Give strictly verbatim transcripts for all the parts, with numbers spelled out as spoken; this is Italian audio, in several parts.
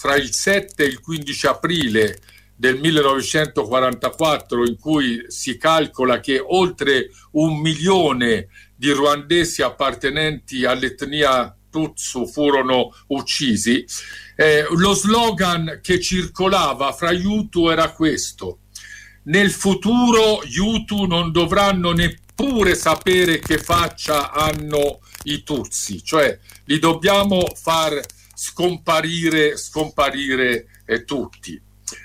fra il sette e il quindici aprile del millenovecentoquarantaquattro, in cui si calcola che oltre un milione di ruandesi appartenenti all'etnia Tutsi furono uccisi, eh, lo slogan che circolava fra gli Hutu era questo: nel futuro gli Hutu non dovranno neppure sapere che faccia hanno i Tutsi, cioè li dobbiamo far scomparire, scomparire eh, tutti.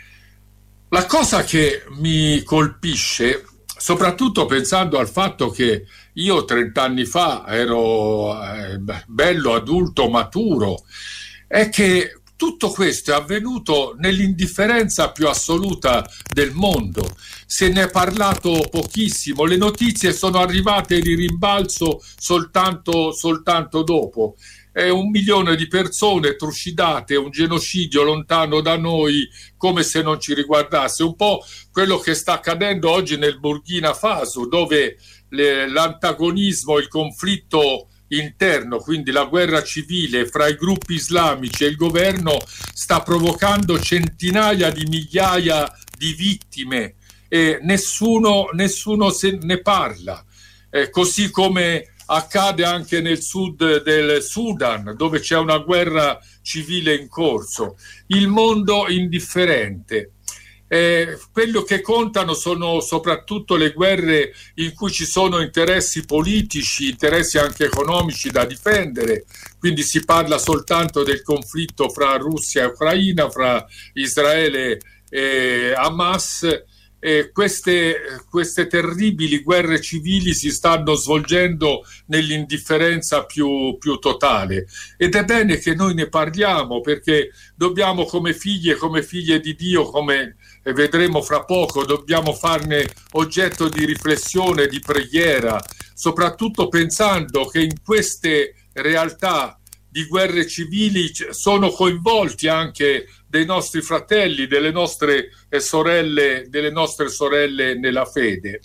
La cosa che mi colpisce, soprattutto pensando al fatto che io trent'anni fa ero eh, bello, adulto, maturo, è che tutto questo è avvenuto nell'indifferenza più assoluta del mondo. Se ne è parlato pochissimo, le notizie sono arrivate di rimbalzo soltanto, soltanto dopo. È un milione di persone trucidate, un genocidio lontano da noi, come se non ci riguardasse. Un po' quello che sta accadendo oggi nel Burkina Faso, dove le, l'antagonismo, il conflitto interno, quindi la guerra civile fra i gruppi islamici e il governo, sta provocando centinaia di migliaia di vittime e nessuno, nessuno se ne parla. Eh, così come accade anche nel sud del Sudan, dove c'è una guerra civile in corso. Il mondo indifferente. Eh, quello che contano sono soprattutto le guerre in cui ci sono interessi politici, interessi anche economici da difendere. Quindi si parla soltanto del conflitto fra Russia e Ucraina, fra Israele e Hamas. Eh, queste, queste terribili guerre civili si stanno svolgendo nell'indifferenza più, più totale, ed è bene che noi ne parliamo, perché dobbiamo, come figli e come figlie di Dio, come vedremo fra poco, dobbiamo farne oggetto di riflessione, di preghiera, soprattutto pensando che in queste realtà di guerre civili sono coinvolti anche dei nostri fratelli, delle nostre sorelle, delle nostre sorelle nella fede.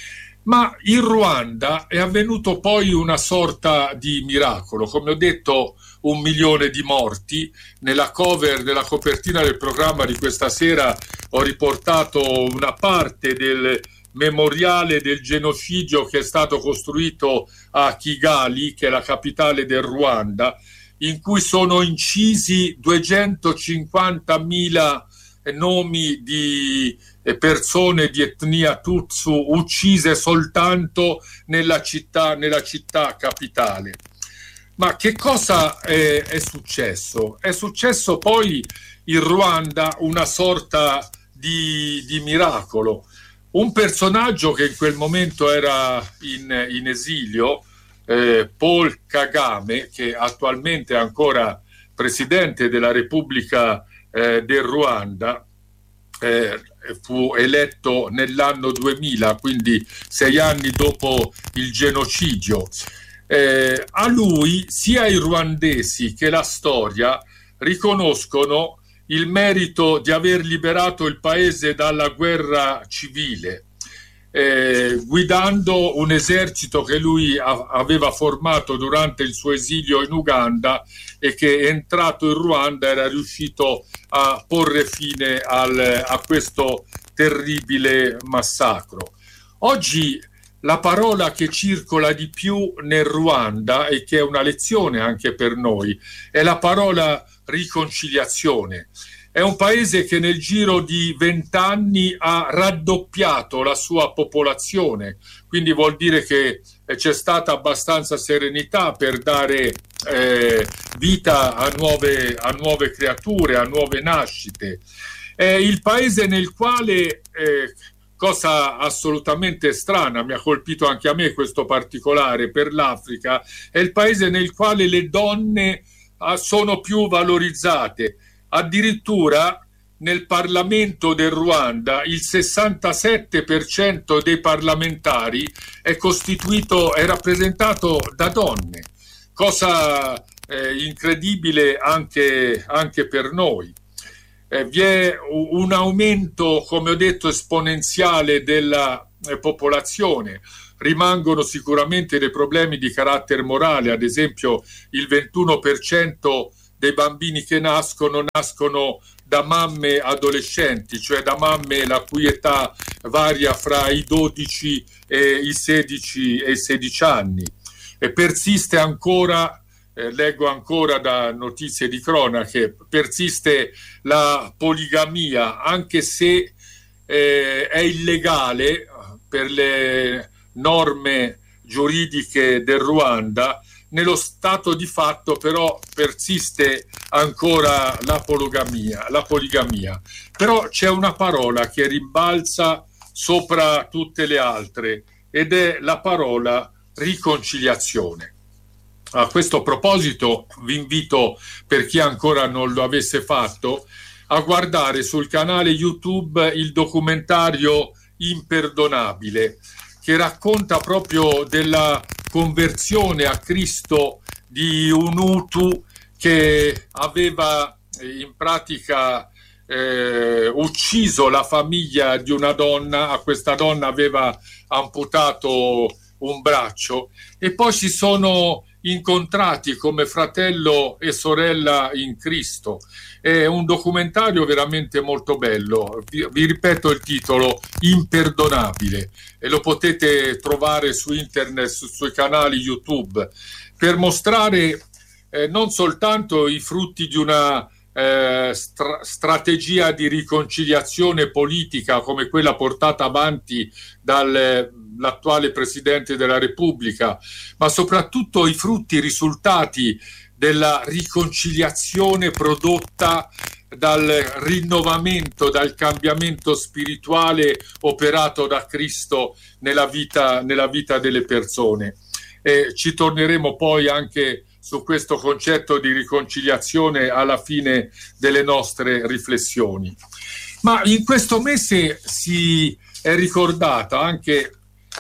Ma in Ruanda è avvenuto poi una sorta di miracolo. Come ho detto, un milione di morti. Nella cover, nella copertina del programma di questa sera ho riportato una parte del memoriale del genocidio che è stato costruito a Kigali, che è la capitale del Ruanda, in cui sono incisi duecentocinquantamila nomi di persone di etnia Tutsi uccise soltanto nella città, nella città capitale. Ma che cosa è, è successo? È successo poi in Ruanda una sorta di, di miracolo. Un personaggio che in quel momento era in, in esilio, Eh, Paul Kagame, che attualmente è ancora presidente della Repubblica eh, del Ruanda, eh, fu eletto nell'anno duemila, quindi sei anni dopo il genocidio. Eh, a lui sia i ruandesi che la storia riconoscono il merito di aver liberato il paese dalla guerra civile, Eh, guidando un esercito che lui a- aveva formato durante il suo esilio in Uganda e che, entrato in Ruanda, era riuscito a porre fine al, a questo terribile massacro. Oggi la parola che circola di più nel Ruanda, e che è una lezione anche per noi, è la parola riconciliazione. È un paese che nel giro di vent'anni ha raddoppiato la sua popolazione, quindi vuol dire che c'è stata abbastanza serenità per dare eh, vita a nuove, a nuove creature, a nuove nascite. È il paese nel quale, eh, cosa assolutamente strana, mi ha colpito anche a me questo particolare per l'Africa, è il paese nel quale le donne ah, sono più valorizzate. Addirittura nel Parlamento del Ruanda il sessantasette per cento dei parlamentari è costituito, è rappresentato da donne, cosa eh, incredibile anche, anche per noi. Eh, vi è un aumento, come ho detto, esponenziale della eh, popolazione. Rimangono sicuramente dei problemi di carattere morale, ad esempio il ventuno per cento dei bambini che nascono, nascono da mamme adolescenti, cioè da mamme la cui età varia fra i dodici e i sedici e i sedici anni. E persiste ancora, eh, leggo ancora da notizie di cronache, persiste la poligamia, anche se eh, è illegale per le norme giuridiche del Ruanda. Nello stato di fatto però persiste ancora la poligamia, la poligamia. Però c'è una parola che rimbalza sopra tutte le altre ed è la parola riconciliazione. A questo proposito vi invito, per chi ancora non lo avesse fatto, a guardare sul canale YouTube il documentario Imperdonabile, che racconta proprio della conversione a Cristo di un Hutu che aveva in pratica eh, ucciso la famiglia di una donna. A questa donna aveva amputato un braccio e poi si sono incontrati come fratello e sorella in Cristo. È un documentario veramente molto bello. Vi, vi ripeto il titolo, Imperdonabile, e lo potete trovare su internet, su, sui canali YouTube, per mostrare eh, non soltanto i frutti di una eh, stra- strategia di riconciliazione politica come quella portata avanti dall'attuale Presidente della Repubblica, ma soprattutto i frutti, i risultati della riconciliazione prodotta dal rinnovamento, dal cambiamento spirituale operato da Cristo nella vita, nella vita delle persone. E ci torneremo poi anche su questo concetto di riconciliazione alla fine delle nostre riflessioni. Ma in questo mese si è ricordata anche,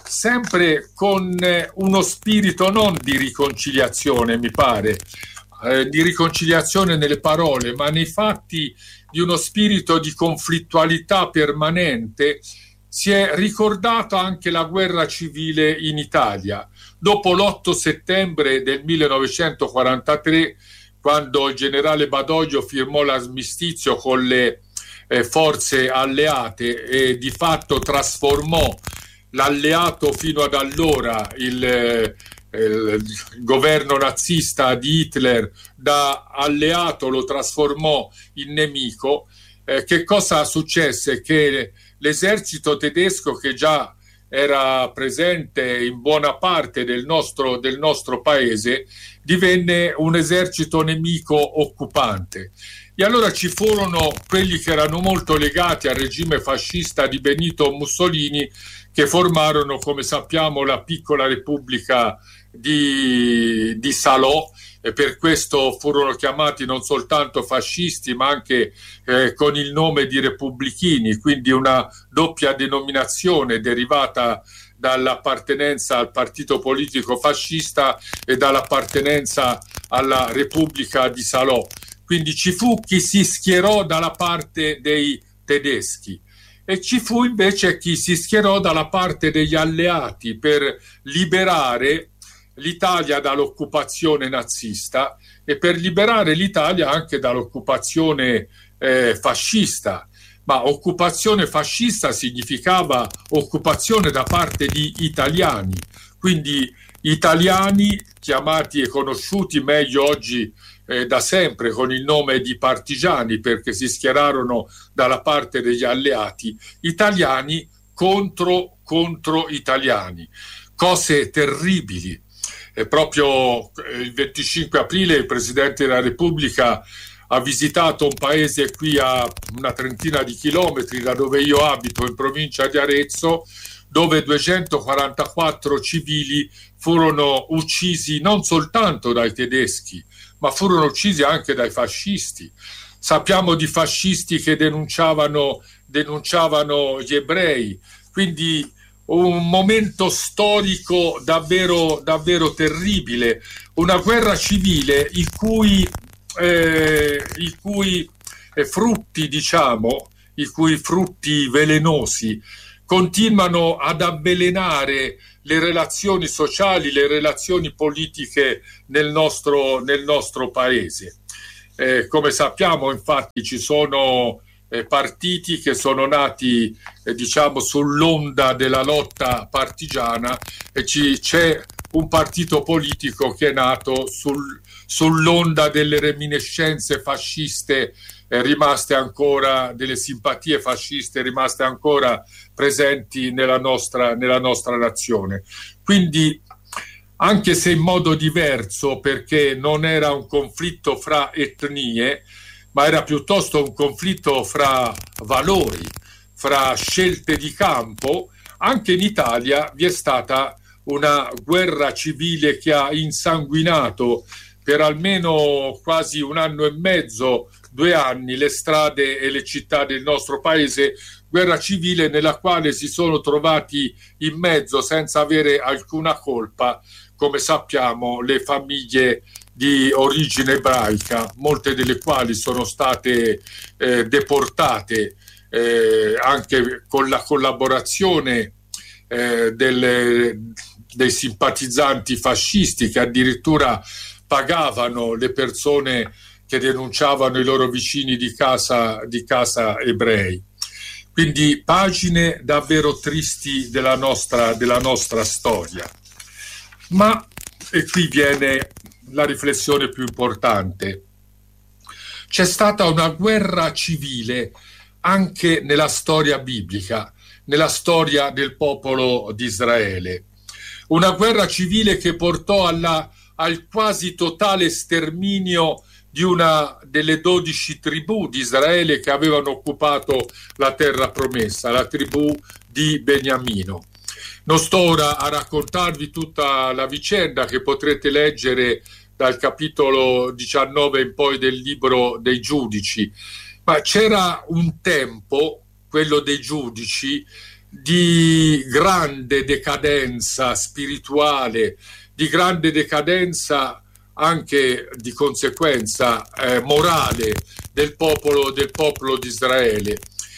sempre con uno spirito non di riconciliazione, mi pare, eh, di riconciliazione nelle parole, ma nei fatti, di uno spirito di conflittualità permanente, si è ricordata anche la guerra civile in Italia. Dopo l'otto settembre del millenovecentoquarantatré, quando il generale Badoglio firmò l'armistizio con le eh, forze alleate e di fatto trasformò l'alleato fino ad allora, il, eh, il governo nazista di Hitler, da alleato lo trasformò in nemico, eh, che cosa successe? Che l'esercito tedesco, che già era presente in buona parte del nostro, del nostro paese, divenne un esercito nemico occupante. E allora ci furono quelli che erano molto legati al regime fascista di Benito Mussolini, che formarono, come sappiamo, la piccola Repubblica di, di Salò, e per questo furono chiamati non soltanto fascisti ma anche eh, con il nome di repubblichini, quindi una doppia denominazione derivata dall'appartenenza al partito politico fascista e dall'appartenenza alla Repubblica di Salò. Quindi ci fu chi si schierò dalla parte dei tedeschi e ci fu invece chi si schierò dalla parte degli alleati per liberare l'Italia dall'occupazione nazista e per liberare l'Italia anche dall'occupazione eh, fascista. Ma occupazione fascista significava occupazione da parte di italiani, quindi italiani chiamati e conosciuti meglio oggi eh, da sempre con il nome di partigiani, perché si schierarono dalla parte degli alleati, italiani contro, contro italiani. Cose terribili. E proprio il venticinque aprile il Presidente della Repubblica ha visitato un paese qui a una trentina di chilometri da dove io abito, in provincia di Arezzo, dove duecentoquarantaquattro civili furono uccisi non soltanto dai tedeschi, ma furono uccisi anche dai fascisti. Sappiamo di fascisti che denunciavano, denunciavano gli ebrei, quindi un momento storico davvero, davvero terribile, una guerra civile i cui, eh, i cui eh, frutti, diciamo, i cui frutti velenosi continuano ad avvelenare le relazioni sociali, le relazioni politiche nel nostro, nel nostro paese. Eh, come sappiamo, infatti, ci sono eh, partiti che sono nati, eh, diciamo, sull'onda della lotta partigiana, e ci, c'è un partito politico che è nato sul, sull'onda delle reminiscenze fasciste, eh, rimaste ancora, delle simpatie fasciste rimaste ancora presenti nella nostra, nella nostra nazione. Quindi, anche se in modo diverso, perché non era un conflitto fra etnie, ma era piuttosto un conflitto fra valori, fra scelte di campo, anche in Italia vi è stata una guerra civile che ha insanguinato per almeno quasi un anno e mezzo, due anni, le strade e le città del nostro paese, guerra civile nella quale si sono trovati in mezzo, senza avere alcuna colpa, come sappiamo, le famiglie di origine ebraica, molte delle quali sono state eh, deportate eh, anche con la collaborazione eh, delle, dei simpatizzanti fascisti, che addirittura pagavano le persone che denunciavano i loro vicini di casa, di casa ebrei. Quindi pagine davvero tristi della nostra, della nostra storia. Ma, e qui viene la riflessione più importante, c'è stata una guerra civile anche nella storia biblica, nella storia del popolo di Israele. Una guerra civile che portò alla, al quasi totale sterminio di una delle dodici tribù di Israele che avevano occupato la terra promessa, la tribù di Beniamino. Non sto ora a raccontarvi tutta la vicenda, che potrete leggere dal capitolo diciannove in poi del libro dei Giudici, ma c'era un tempo, quello dei Giudici, di grande decadenza spirituale, di grande decadenza anche di conseguenza eh, morale del popolo, del popolo di Israele.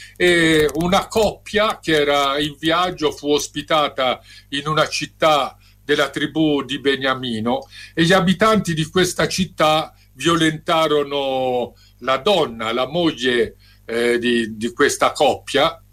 E una coppia che era in viaggio fu ospitata in una città della tribù di Beniamino, e gli abitanti di questa città violentarono la donna, la moglie eh, di, di questa coppia,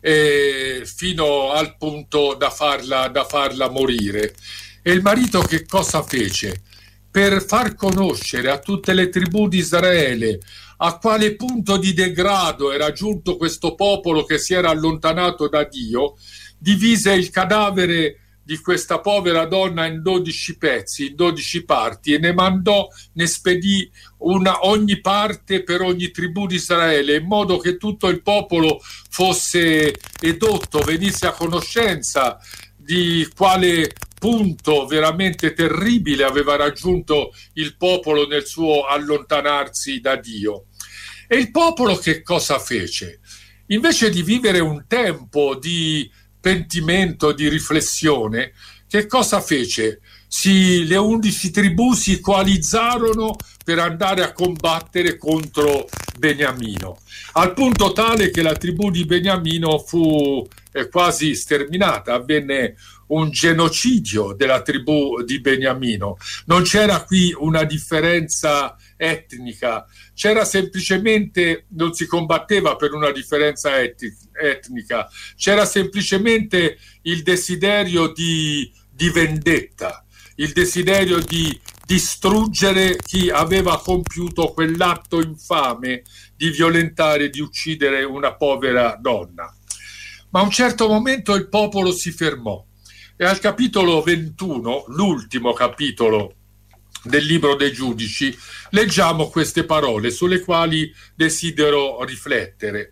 eh, fino al punto da farla, da farla morire. E il marito che cosa fece? Per far conoscere a tutte le tribù di Israele a quale punto di degrado era giunto questo popolo che si era allontanato da Dio, divise il cadavere di questa povera donna in dodici pezzi, in dodici parti, e ne mandò, ne spedì una, ogni parte per ogni tribù di Israele, in modo che tutto il popolo fosse edotto, venisse a conoscenza di quale punto veramente terribile aveva raggiunto il popolo nel suo allontanarsi da Dio. E il popolo che cosa fece? Invece di vivere un tempo di pentimento, di riflessione, che cosa fece? Si, le undici tribù si coalizzarono per andare a combattere contro Beniamino, al punto tale che la tribù di Beniamino fu eh, quasi sterminata, avvenne un genocidio della tribù di Beniamino. Non c'era qui una differenza etnica, c'era semplicemente, non si combatteva per una differenza etnica, c'era semplicemente il desiderio di, di vendetta, il desiderio di distruggere chi aveva compiuto quell'atto infame di violentare, di uccidere una povera donna. Ma a un certo momento il popolo si fermò, e al capitolo ventuno, l'ultimo capitolo del libro dei Giudici, leggiamo queste parole sulle quali desidero riflettere.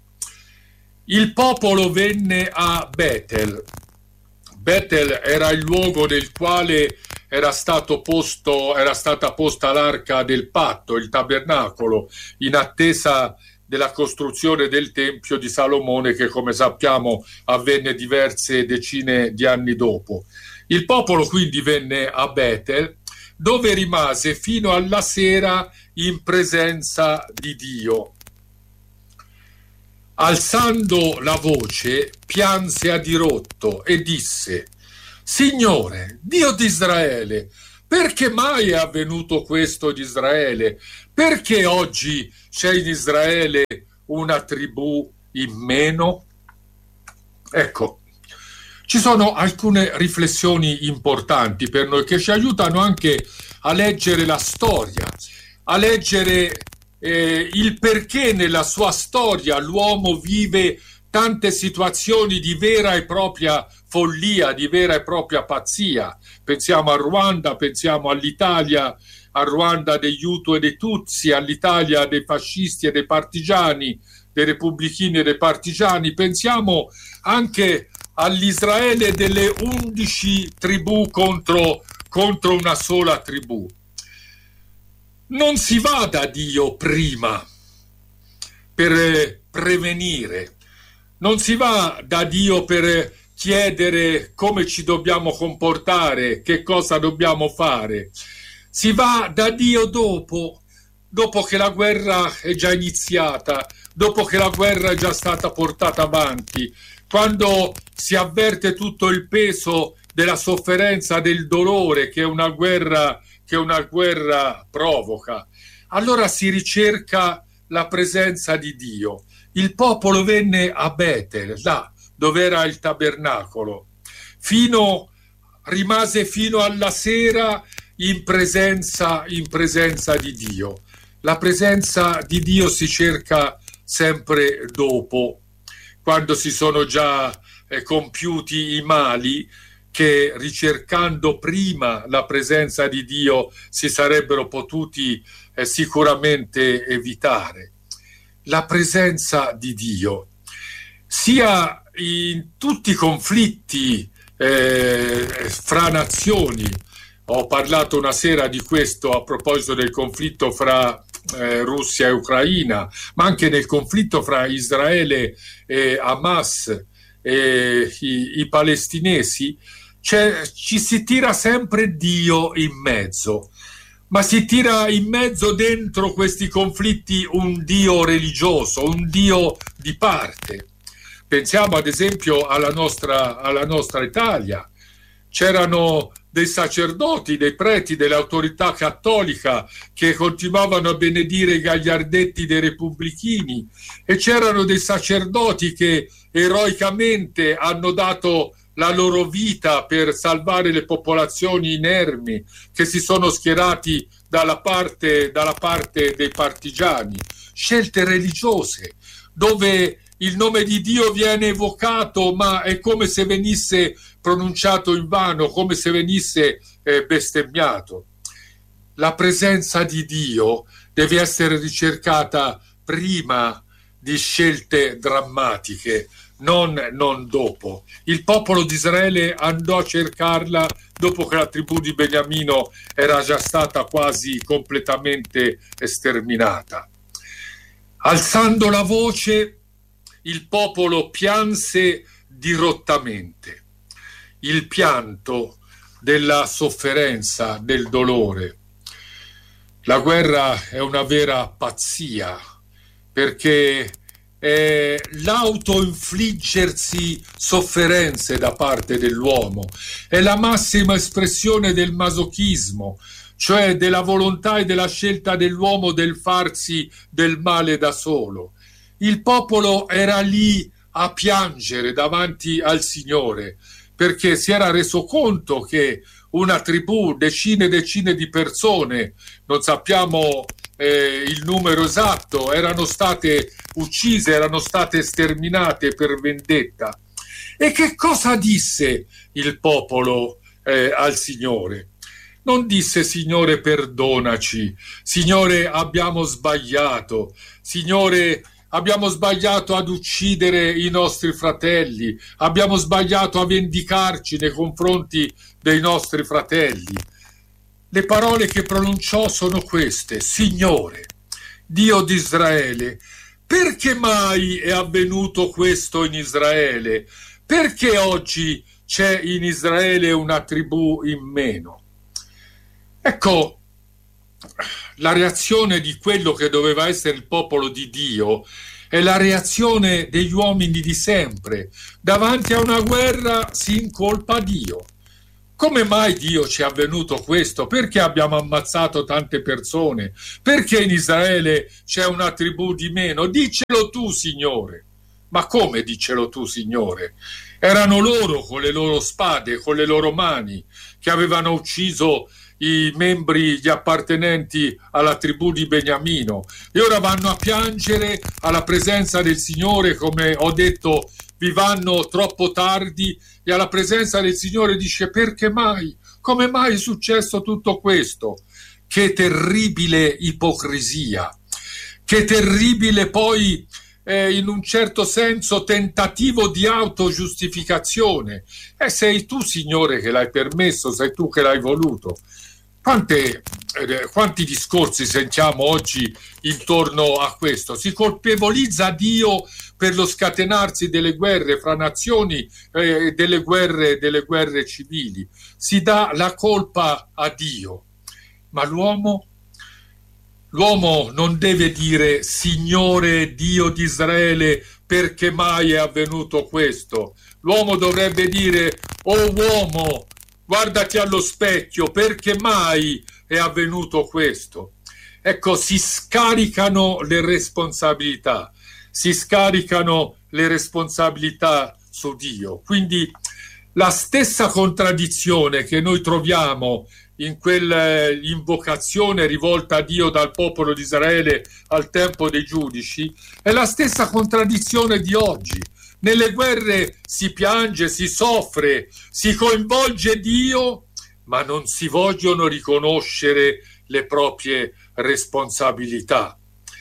Il popolo venne a Betel. Betel era il luogo nel quale era stato posto, era stata posta l'arca del patto, il tabernacolo, in attesa della costruzione del Tempio di Salomone, che, come sappiamo, avvenne diverse decine di anni dopo. Il popolo quindi venne a Betel, dove rimase fino alla sera in presenza di Dio. Alzando la voce, pianse a dirotto e disse: Signore, Dio di Israele, perché mai è avvenuto questo di Israele? Perché oggi c'è in Israele una tribù in meno? Ecco, ci sono alcune riflessioni importanti per noi che ci aiutano anche a leggere la storia, a leggere eh, il perché nella sua storia l'uomo vive tante situazioni di vera e propria follia, di vera e propria pazzia. Pensiamo al Ruanda, pensiamo all'Italia, al Ruanda degli Hutu e dei Tutsi, all'Italia dei fascisti e dei partigiani, dei repubblichini e dei partigiani. Pensiamo anche all'Israele delle undici tribù contro, contro una sola tribù. Non si va da Dio prima per prevenire, non si va da Dio per chiedere come ci dobbiamo comportare, che cosa dobbiamo fare. Si va da Dio dopo, dopo che la guerra è già iniziata, dopo che la guerra è già stata portata avanti, quando si avverte tutto il peso della sofferenza, del dolore che una guerra, che una guerra provoca. Allora si ricerca la presenza di Dio. Il popolo venne a Betel, là dove era il tabernacolo, fino, rimase fino alla sera in presenza, in presenza di Dio. La presenza di Dio si cerca sempre dopo, quando si sono già eh, compiuti i mali che, ricercando prima la presenza di Dio, si sarebbero potuti eh, sicuramente evitare. La presenza di Dio, sia in tutti i conflitti eh, fra nazioni. Ho parlato una sera di questo a proposito del conflitto fra eh, Russia e Ucraina, ma anche nel conflitto fra Israele e Hamas e i, i palestinesi. C'è, ci si tira sempre Dio in mezzo, ma si tira in mezzo dentro questi conflitti un Dio religioso, un Dio di parte. Pensiamo ad esempio alla nostra, alla nostra Italia. C'erano dei sacerdoti, dei preti, dell'autorità cattolica che continuavano a benedire i gagliardetti dei repubblichini, e c'erano dei sacerdoti che eroicamente hanno dato la loro vita per salvare le popolazioni inermi, che si sono schierati dalla parte, dalla parte dei partigiani. Scelte religiose, dove il nome di Dio viene evocato, ma è come se venisse pronunciato in vano, come se venisse eh, bestemmiato. La presenza di Dio deve essere ricercata prima di scelte drammatiche, non, non dopo. Il popolo di Israele andò a cercarla dopo che la tribù di Beniamino era già stata quasi completamente sterminata. Alzando la voce, il popolo pianse dirottamente. Il pianto della sofferenza, del dolore. La guerra è una vera pazzia, perché è l'autoinfliggersi sofferenze da parte dell'uomo, è la massima espressione del masochismo, cioè della volontà e della scelta dell'uomo del farsi del male da solo. Il popolo era lì a piangere davanti al Signore, perché si era reso conto che una tribù, decine e decine di persone, non sappiamo eh, il numero esatto, erano state uccise, erano state sterminate per vendetta. E che cosa disse il popolo eh, al Signore? Non disse: Signore, perdonaci, Signore, abbiamo sbagliato, Signore, abbiamo sbagliato ad uccidere i nostri fratelli, abbiamo sbagliato a vendicarci nei confronti dei nostri fratelli. Le parole che pronunciò sono queste: Signore, Dio di Israele, perché mai è avvenuto questo in Israele? Perché oggi c'è in Israele una tribù in meno? Ecco, la reazione di quello che doveva essere il popolo di Dio è la reazione degli uomini di sempre. Davanti a una guerra si incolpa Dio. come mai Dio ci è avvenuto questo? Perché abbiamo ammazzato tante persone? Perché in Israele c'è una tribù di meno? Dicelo tu, Signore. Ma come dicelo tu, Signore? Erano loro con le loro spade, con le loro mani, che avevano ucciso i membri, gli appartenenti alla tribù di Beniamino, e ora vanno a piangere alla presenza del Signore, come ho detto, vi vanno troppo tardi, e alla presenza del Signore dice: perché mai? Come mai è successo tutto questo? Che terribile ipocrisia, che terribile poi eh, in un certo senso tentativo di autogiustificazione. E sei tu, Signore, che l'hai permesso, sei tu che l'hai voluto. Quante, eh, quanti discorsi sentiamo oggi intorno a questo? Si colpevolizza Dio per lo scatenarsi delle guerre fra nazioni, eh, delle guerre, delle guerre civili. Si dà la colpa a Dio. Ma l'uomo, l'uomo non deve dire: Signore Dio di Israele, perché mai è avvenuto questo? L'uomo dovrebbe dire: oh uomo, guardati allo specchio, perché mai è avvenuto questo? Ecco, si scaricano le responsabilità, si scaricano le responsabilità su Dio. Quindi la stessa contraddizione che noi troviamo in quell'invocazione rivolta a Dio dal popolo di Israele al tempo dei giudici è la stessa contraddizione di oggi. Nelle guerre si piange, si soffre, si coinvolge Dio, ma non si vogliono riconoscere le proprie responsabilità.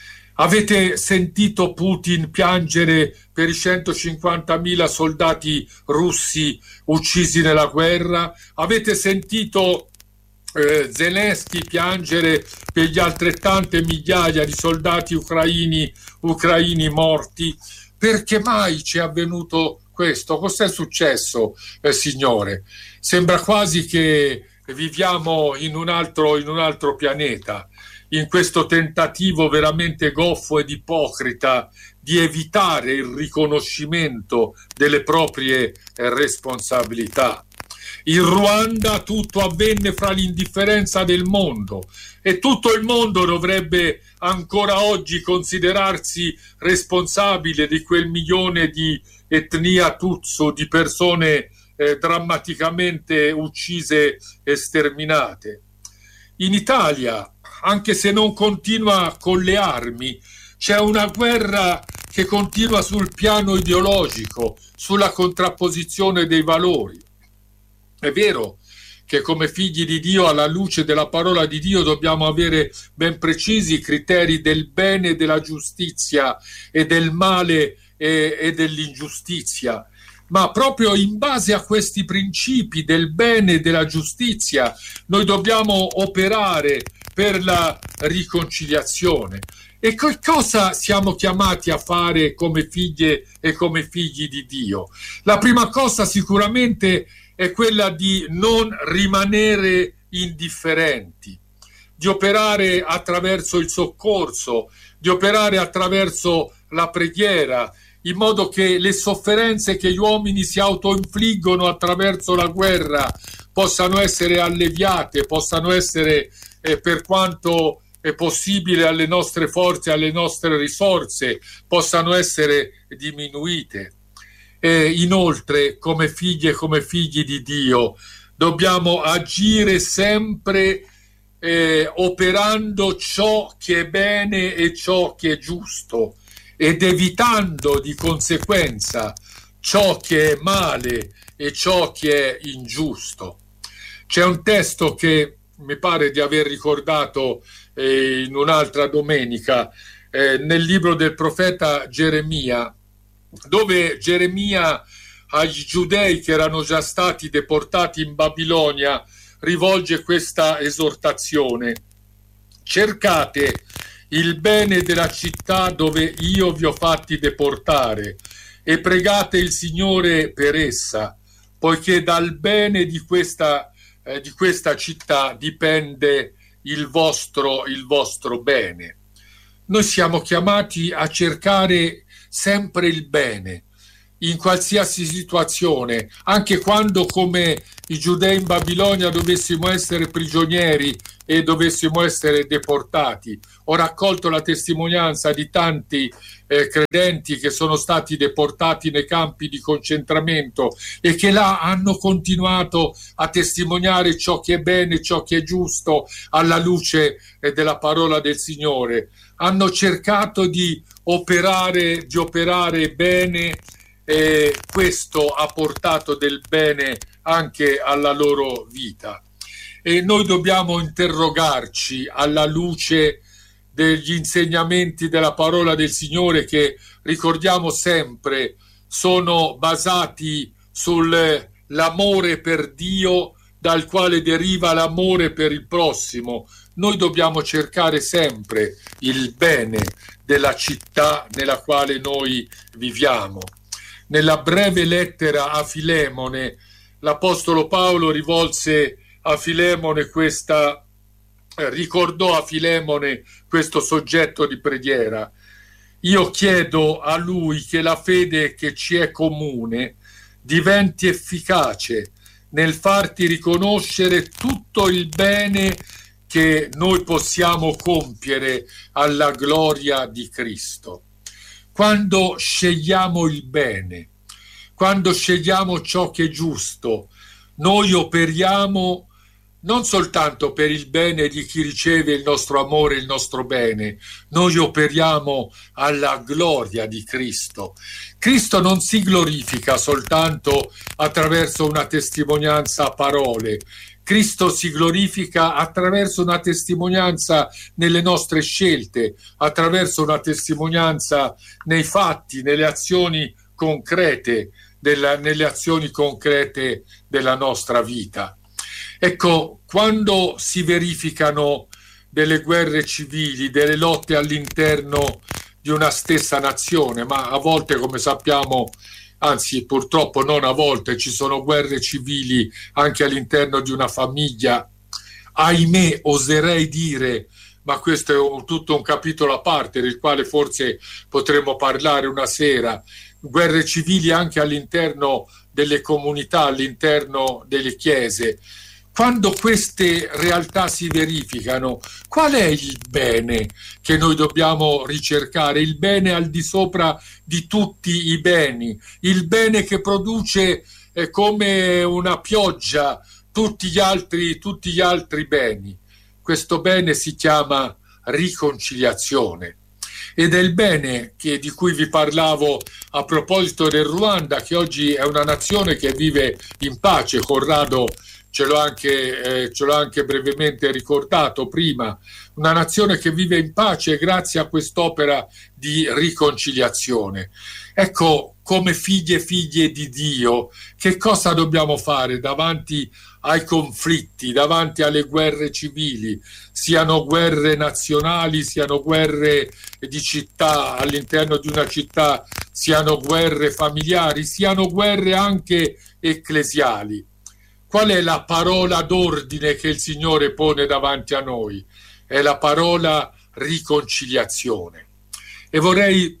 Avete sentito Putin piangere per i centocinquantamila soldati russi uccisi nella guerra? Avete sentito eh, Zelensky piangere per gli altrettante migliaia di soldati ucraini, ucraini morti? Perché mai ci è avvenuto questo? Cos'è successo, eh, Signore? Sembra quasi che viviamo in un altro, in un altro pianeta, in questo tentativo veramente goffo ed ipocrita di evitare il riconoscimento delle proprie eh, responsabilità. In Ruanda tutto avvenne fra l'indifferenza del mondo, e tutto il mondo dovrebbe ancora oggi considerarsi responsabile di quel milione di etnia Tutsi, di persone eh, drammaticamente uccise e sterminate. In Italia, anche se non continua con le armi, c'è una guerra che continua sul piano ideologico, sulla contrapposizione dei valori. È vero che come figli di Dio, alla luce della parola di Dio, dobbiamo avere ben precisi criteri del bene e della giustizia e del male e, e dell'ingiustizia. Ma proprio in base a questi principi del bene e della giustizia noi dobbiamo operare per la riconciliazione. E che cosa siamo chiamati a fare come figlie e come figli di Dio? La prima cosa sicuramente è quella di non rimanere indifferenti, di operare attraverso il soccorso, di operare attraverso la preghiera, in modo che le sofferenze che gli uomini si autoinfliggono attraverso la guerra possano essere alleviate, possano essere, eh, per quanto è possibile alle nostre forze, alle nostre risorse, possano essere diminuite. E inoltre, come figlie e come figli di Dio, dobbiamo agire sempre eh, operando ciò che è bene e ciò che è giusto, ed evitando di conseguenza ciò che è male e ciò che è ingiusto. C'è un testo che mi pare di aver ricordato eh, in un'altra domenica, eh, nel libro del profeta Geremia, dove Geremia agli giudei che erano già stati deportati in Babilonia rivolge questa esortazione: cercate il bene della città dove io vi ho fatti deportare e pregate il Signore per essa, poiché dal bene di questa, eh, di questa città dipende il vostro, il vostro bene. Noi siamo chiamati a cercare sempre il bene, in qualsiasi situazione, anche quando come i giudei in Babilonia dovessimo essere prigionieri e dovessimo essere deportati. Ho raccolto la testimonianza di tanti eh, credenti che sono stati deportati nei campi di concentramento e che là hanno continuato a testimoniare ciò che è bene, ciò che è giusto alla luce eh, della parola del Signore. Hanno cercato di operare, di operare bene. E questo ha portato del bene anche alla loro vita, e noi dobbiamo interrogarci alla luce degli insegnamenti della parola del Signore, che ricordiamo sempre sono basati sull'amore per Dio, dal quale deriva l'amore per il prossimo. Noi dobbiamo cercare sempre il bene della città nella quale noi viviamo. Nella breve lettera a Filemone, l'Apostolo Paolo rivolse a Filemone questa, eh, ricordò a Filemone questo soggetto di preghiera. Io chiedo a lui che la fede che ci è comune diventi efficace nel farti riconoscere tutto il bene che noi possiamo compiere alla gloria di Cristo. Quando scegliamo il bene, quando scegliamo ciò che è giusto, noi operiamo non soltanto per il bene di chi riceve il nostro amore, il nostro bene, noi operiamo alla gloria di Cristo. Cristo non si glorifica soltanto attraverso una testimonianza a parole. Cristo si glorifica attraverso una testimonianza nelle nostre scelte, attraverso una testimonianza nei fatti, nelle azioni concrete, della, nelle azioni concrete della nostra vita. Ecco, quando si verificano delle guerre civili, delle lotte all'interno di una stessa nazione, ma a volte, come sappiamo, anzi purtroppo non a volte, ci sono guerre civili anche all'interno di una famiglia, ahimè oserei dire, ma questo è un, tutto un capitolo a parte del quale forse potremo parlare una sera, guerre civili anche all'interno delle comunità, all'interno delle chiese. Quando queste realtà si verificano, qual è il bene che noi dobbiamo ricercare? Il bene al di sopra di tutti i beni, il bene che produce eh, come una pioggia tutti gli altri, tutti gli altri beni. Questo bene si chiama riconciliazione. Ed è il bene che, di cui vi parlavo a proposito del Ruanda, che oggi è una nazione che vive in pace. Corrado ce l'ho anche, eh, ce l'ho anche brevemente ricordato prima, una nazione che vive in pace grazie a quest'opera di riconciliazione. Ecco, come figli e figlie di Dio, che cosa dobbiamo fare davanti ai conflitti, davanti alle guerre civili, siano guerre nazionali, siano guerre di città, all'interno di una città, siano guerre familiari, siano guerre anche ecclesiali? Qual è la parola d'ordine che il Signore pone davanti a noi? È la parola riconciliazione. E vorrei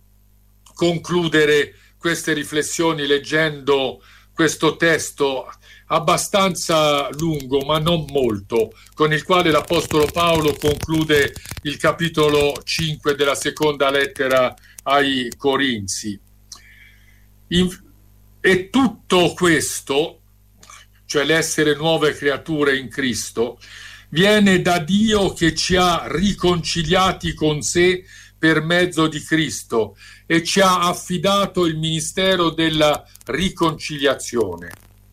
concludere queste riflessioni leggendo questo testo abbastanza lungo, ma non molto, con il quale l'Apostolo Paolo conclude il capitolo cinque della seconda lettera ai Corinzi. In, e tutto questo, cioè l'essere nuove creature in Cristo, viene da Dio che ci ha riconciliati con sé per mezzo di Cristo e ci ha affidato il ministero della riconciliazione.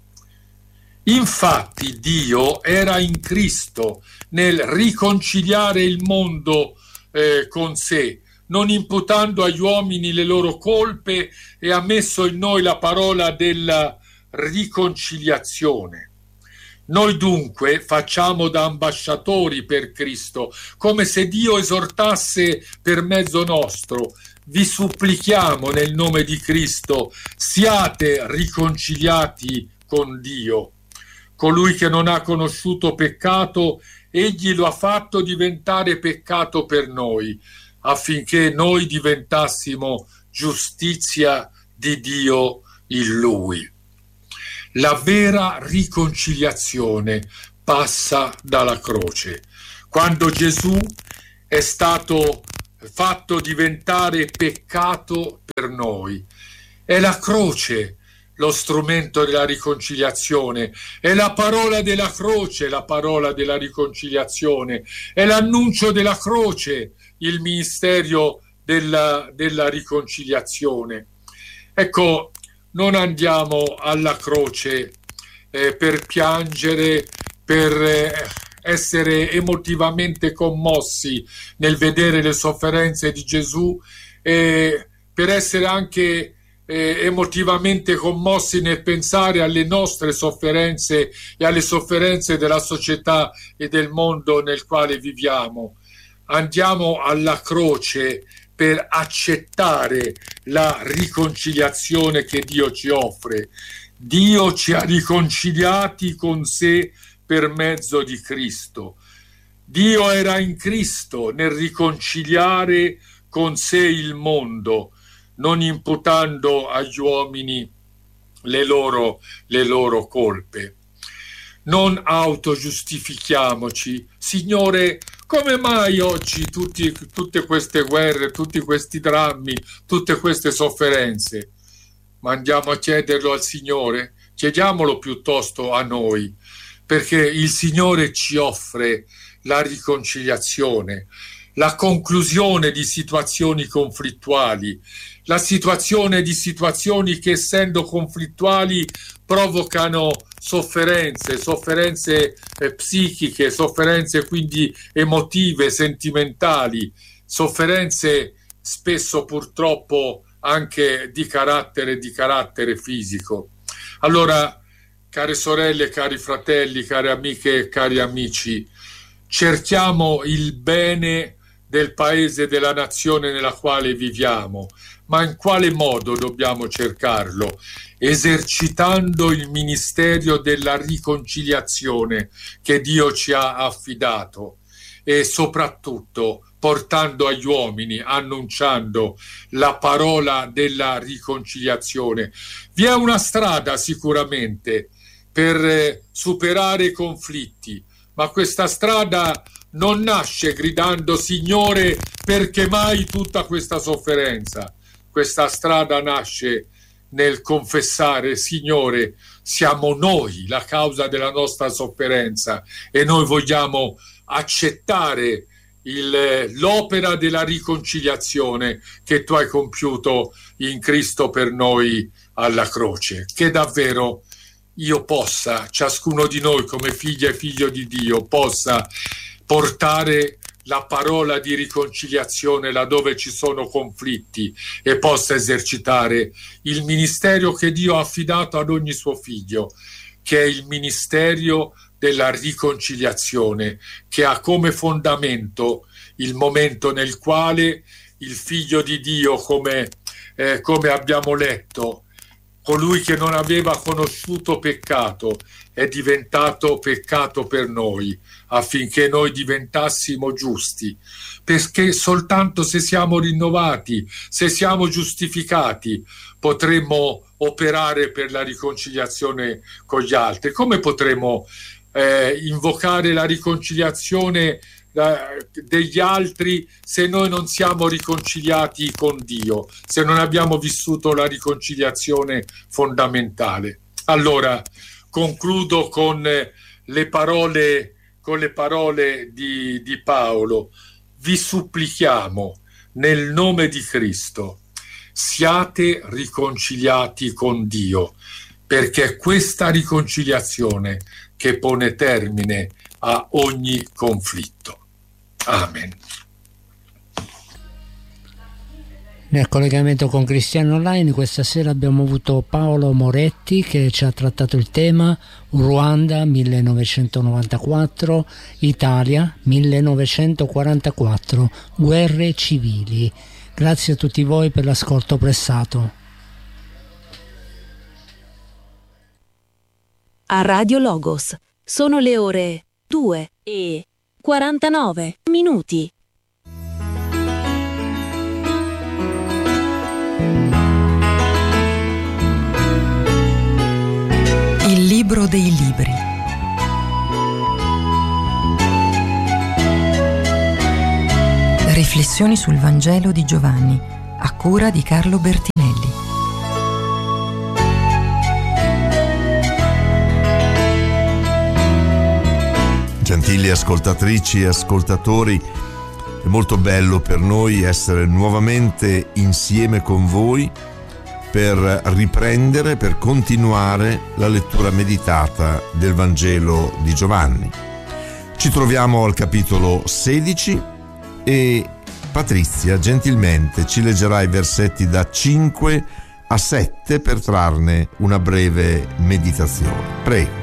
Infatti Dio era in Cristo nel riconciliare il mondo eh, con sé, non imputando agli uomini le loro colpe, e ha messo in noi la parola della riconciliazione. Noi dunque facciamo da ambasciatori per Cristo, come se Dio esortasse per mezzo nostro: vi supplichiamo nel nome di Cristo, siate riconciliati con Dio. Colui che non ha conosciuto peccato, egli lo ha fatto diventare peccato per noi, affinché noi diventassimo giustizia di Dio in Lui. La vera riconciliazione passa dalla croce. Quando Gesù è stato fatto diventare peccato per noi, è la croce lo strumento della riconciliazione, è la parola della croce la parola della riconciliazione, è l'annuncio della croce il ministero della, della riconciliazione. Ecco, non andiamo alla croce eh, per piangere, per eh, essere emotivamente commossi nel vedere le sofferenze di Gesù, e per essere anche eh, emotivamente commossi nel pensare alle nostre sofferenze e alle sofferenze della società e del mondo nel quale viviamo. Andiamo alla croce per accettare la riconciliazione che Dio ci offre. Dio ci ha riconciliati con sé per mezzo di Cristo. Dio era in Cristo nel riconciliare con sé il mondo, non imputando agli uomini le loro, le loro colpe. Non autogiustifichiamoci. Signore, come mai oggi tutti, tutte queste guerre, tutti questi drammi, tutte queste sofferenze? Ma andiamo a chiederlo al Signore? Chiediamolo piuttosto a noi, perché il Signore ci offre la riconciliazione, la conclusione di situazioni conflittuali, la situazione di situazioni che, essendo conflittuali, provocano sofferenze, sofferenze eh, psichiche, sofferenze quindi emotive, sentimentali, sofferenze spesso purtroppo anche di carattere, di carattere fisico. Allora, care sorelle, cari fratelli, care amiche e cari amici, cerchiamo il bene del paese, della nazione nella quale viviamo. Ma in quale modo dobbiamo cercarlo? Esercitando il ministero della riconciliazione che Dio ci ha affidato, e soprattutto portando agli uomini, annunciando la parola della riconciliazione. Vi è una strada sicuramente per superare i conflitti, ma questa strada non nasce gridando Signore, perché mai tutta questa sofferenza? Questa strada nasce nel confessare Signore, siamo noi la causa della nostra sofferenza e noi vogliamo accettare il, l'opera della riconciliazione che tu hai compiuto in Cristo per noi alla croce. Che davvero io possa, ciascuno di noi come figlia e figlio di Dio, possa portare la parola di riconciliazione laddove ci sono conflitti e possa esercitare il ministero che Dio ha affidato ad ogni suo figlio, che è il ministero della riconciliazione, che ha come fondamento il momento nel quale il figlio di Dio, come, eh, come abbiamo letto, colui che non aveva conosciuto peccato, è diventato peccato per noi, affinché noi diventassimo giusti, perché soltanto se siamo rinnovati, se siamo giustificati, potremo operare per la riconciliazione con gli altri. Come potremo eh, invocare la riconciliazione eh, degli altri se noi non siamo riconciliati con Dio, se non abbiamo vissuto la riconciliazione fondamentale? Allora, concludo con le parole, con le parole di, di Paolo. Vi supplichiamo nel nome di Cristo, siate riconciliati con Dio, perché è questa riconciliazione che pone termine a ogni conflitto. Amen. Nel collegamento con Cristiano Online questa sera abbiamo avuto Paolo Moretti che ci ha trattato il tema Ruanda millenovecentonovantaquattro, Italia millenovecentoquarantaquattro, guerre civili. Grazie a tutti voi per l'ascolto prestato. A Radio Logos sono le ore due e quarantanove minuti. libro dei libri. Riflessioni sul Vangelo di Giovanni, a cura di Carlo Bertinelli. Gentili ascoltatrici e ascoltatori, è molto bello per noi essere nuovamente insieme con voi per riprendere, per continuare la lettura meditata del Vangelo di Giovanni. Ci troviamo al capitolo sedici e Patrizia gentilmente ci leggerà i versetti da cinque a sette per trarne una breve meditazione. Prego.